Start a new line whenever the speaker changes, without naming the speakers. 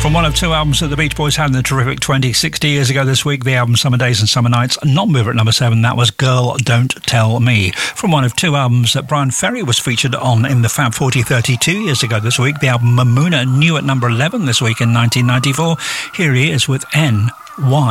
From one of two albums that the Beach Boys had in the terrific 60 years ago this week, the album Summer Days and Summer Nights, non-mover at number 7, that was Girl Don't Tell Me. From one of two albums that Brian Ferry was featured on in the Fab 40 32 years ago this week, the album Mamoona, new at number 11 this week in 1994. Here he is with N.Y.